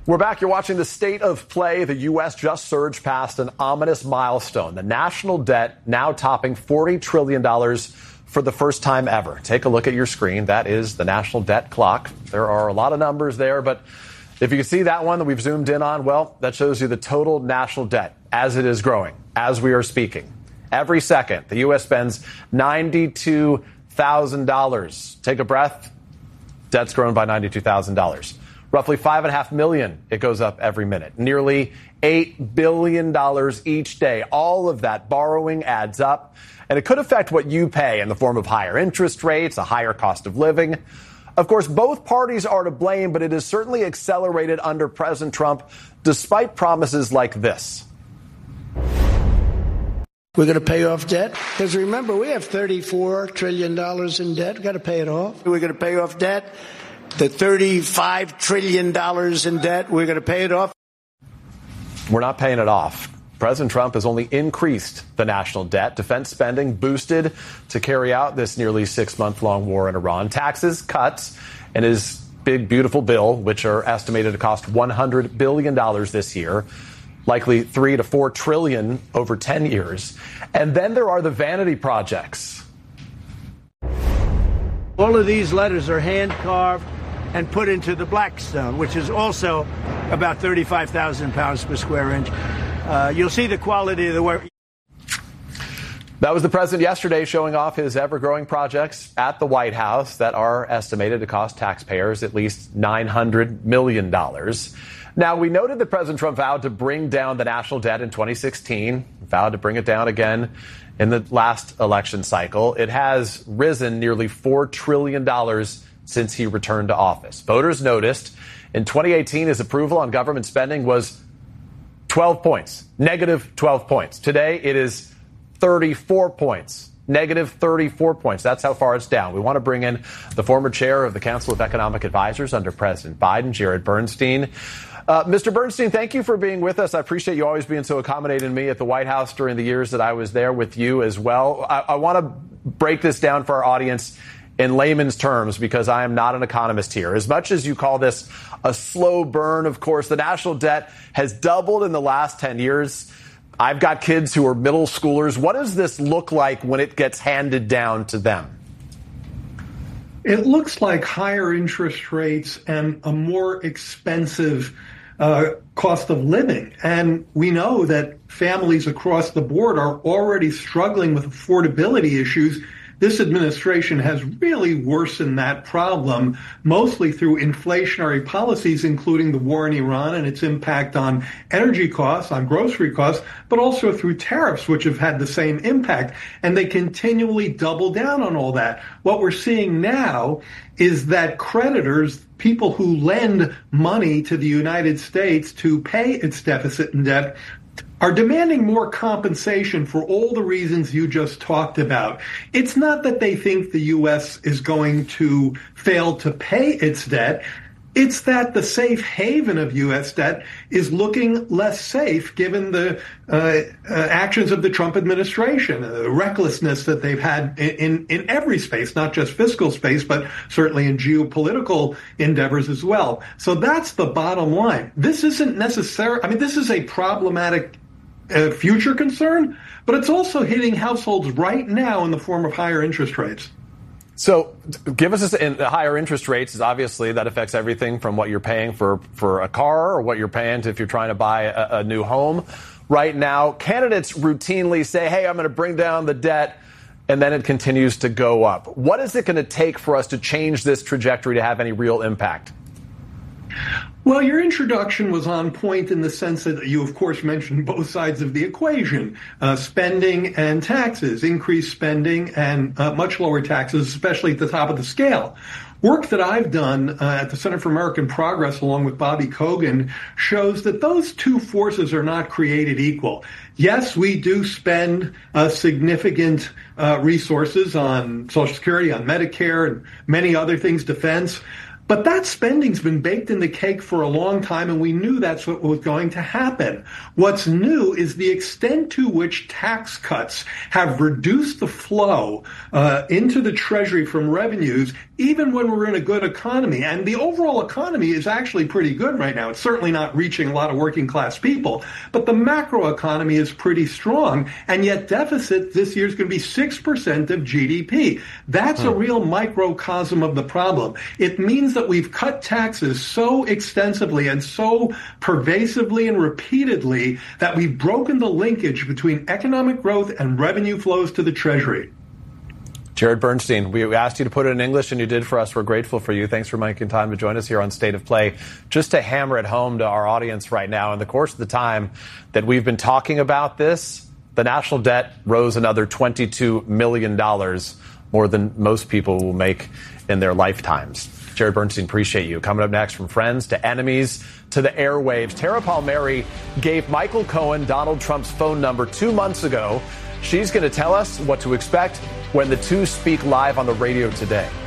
We're back. You're watching The State of Play. The U.S. just surged past an ominous milestone. The national debt now topping $40 trillion for the first time ever. Take a look at your screen. That is the national debt clock. There are a lot of numbers there, but if you can see that one that we've zoomed in on, well, that shows you the total national debt as it is growing, as we are speaking. Every second, the U.S. spends $92,000. Take a breath. Debt's grown by $92,000. Roughly $5.5 million, it goes up every minute. Nearly $8 billion each day. All of that borrowing adds up, and it could affect what you pay in the form of higher interest rates, a higher cost of living. Of course, both parties are to blame, but it has certainly accelerated under President Trump, despite promises like this. We're going to pay off debt. Because remember, we have $34 trillion in debt. We've got to pay it off. We're going to pay off debt. The $35 trillion in debt, we're going to pay it off. We're not paying it off. President Trump has only increased the national debt, defense spending boosted to carry out this nearly 6-month-long war in Iran, taxes cuts, and his big, beautiful bill, which are estimated to cost $100 billion this year, likely $3 to $4 trillion over 10 years. And then there are the vanity projects. All of these letters are hand-carved and put into the Blackstone, which is also about 35,000 pounds per square inch. You'll see the quality of the work. That was the president yesterday showing off his ever-growing projects at the White House that are estimated to cost taxpayers at least $900 million. Now, we noted that President Trump vowed to bring down the national debt in 2016, vowed to bring it down again in the last election cycle. It has risen nearly $4 trillion since he returned to office. Voters noticed in 2018 his approval on government spending was 12 points, negative 12 points. Today it is 34 points, negative 34 points. That's how far it's down. We want to bring in the former chair of the Council of Economic Advisors under President Biden, Jared Bernstein. Mr. Bernstein, thank you for being with us. I appreciate you always being so accommodating to me at the White House during the years that I was there with you as well. I want to break this down for our audience in layman's terms, because I am not an economist here. As much as you call this a slow burn, of course, the national debt has doubled in the last 10 years. I've got kids who are middle schoolers. What does this look like when it gets handed down to them? It looks like higher interest rates and a more expensive cost of living. And we know that families across the board are already struggling with affordability issues. This administration has really worsened that problem, mostly through inflationary policies, including the war in Iran and its impact on energy costs, on grocery costs, but also through tariffs, which have had the same impact. And they continually double down on all that. What we're seeing now is that creditors, people who lend money to the United States to pay its deficit and debt, are demanding more compensation for all the reasons you just talked about. It's not that they think the U.S. is going to fail to pay its debt. It's that the safe haven of U.S. debt is looking less safe given the actions of the Trump administration, the recklessness that they've had in every space, not just fiscal space, but certainly in geopolitical endeavors as well. So that's the bottom line. This isn't necessary. I mean, this is a problematic future concern, but it's also hitting households right now in the form of higher interest rates. So give us higher interest rates is obviously that affects everything from what you're paying for a car or what you're paying if you're trying to buy a new home. Right now, candidates routinely say, hey, I'm going to bring down the debt, and then it continues to go up. What is it going to take for us to change this trajectory to have any real impact? Well, your introduction was on point in the sense that you, of course, mentioned both sides of the equation, spending and taxes, increased spending and much lower taxes, especially at the top of the scale. Work that I've done at the Center for American Progress, along with Bobby Kogan, shows that those two forces are not created equal. Yes, we do spend significant resources on Social Security, on Medicare, and many other things, defense. But that spending's been baked in the cake for a long time, and we knew that's what was going to happen. What's new is the extent to which tax cuts have reduced the flow into the Treasury from revenues even when we're in a good economy. And the overall economy is actually pretty good right now. It's certainly not reaching a lot of working class people, but the macro economy is pretty strong. And yet deficit this year is going to be 6% of GDP. That's a real microcosm of the problem. It means that we've cut taxes so extensively and so pervasively and repeatedly that we've broken the linkage between economic growth and revenue flows to the Treasury. Jared Bernstein, we asked you to put it in English, and you did for us. We're grateful for you. Thanks for making time to join us here on State of Play. Just to hammer it home to our audience right now, in the course of the time that we've been talking about this, the national debt rose another $22 million, more than most people will make in their lifetimes. Jared Bernstein, appreciate you. Coming up next, from friends to enemies to the airwaves, Tara Palmieri gave Michael Cohen Donald Trump's phone number 2 months ago. She's going to tell us what to expect when the two speak live on the radio today.